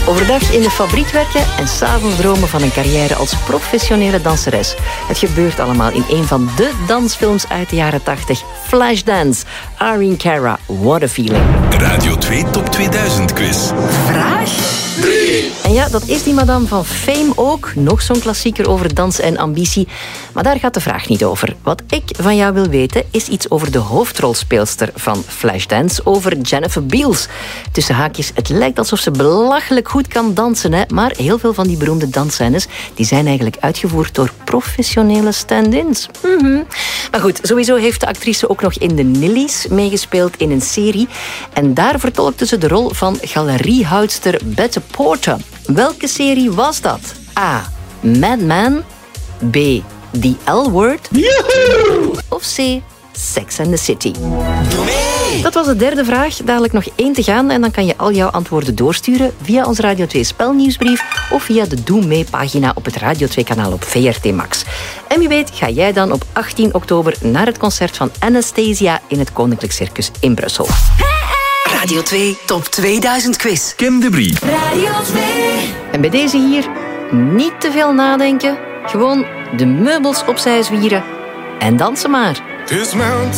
Overdag in de fabriek werken en 's avonds dromen van een carrière als professionele danseres. Het gebeurt allemaal in een van de dansfilms uit de jaren 80. Flashdance. Irene Cara, what a feeling. Radio 2 Top 2000 quiz. Vraag 3. En ja, dat is die madame van Fame ook. Nog zo'n klassieker over dans en ambitie. Maar daar gaat de vraag niet over. Wat ik van jou wil weten is iets over de hoofdrolspeelster van Flashdance, over Jennifer Beals. Tussen haakjes, het lijkt alsof ze belachelijk goed kan dansen, hè? Maar heel veel van die beroemde dansscènes die zijn eigenlijk uitgevoerd door professionele stand-ins. Maar goed, sowieso heeft de actrice ook nog in de Nillies meegespeeld in een serie. En daar vertolkte ze de rol van galeriehoudster Bette Porter. Welke serie was dat? A. Mad Men. B. The L-Word. Of C. Sex and the City. Dat was de derde vraag. Dadelijk nog 1 te gaan en dan kan je al jouw antwoorden doorsturen via ons Radio 2 spelnieuwsbrief of via de Doe Mee-pagina op het Radio 2-kanaal op VRT Max. En wie weet ga jij dan op 18 oktober naar het concert van Anastasia in het Koninklijk Circus in Brussel. Radio 2 Top 2000 quiz. Kim de Brie. Radio 2. En bij deze hier niet te veel nadenken. Gewoon de meubels opzij zwieren en dansen maar. This mountain